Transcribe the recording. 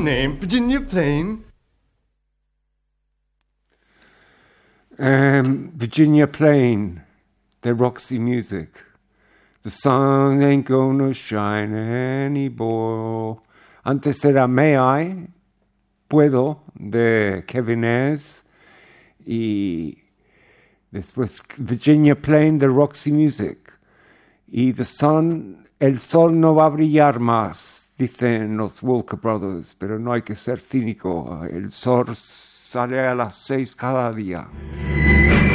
name? Virginia Plain? Virginia Plain, de Roxy Music. The sun ain't gonna shine anymore. Antes era May I, Puedo, de Kevin Ayers. Y después Virginia Plain, de Roxy Music. Y el sol no va a brillar más, dicen los Walker Brothers, pero no hay que ser cínico. El sol sale a las 6 cada día.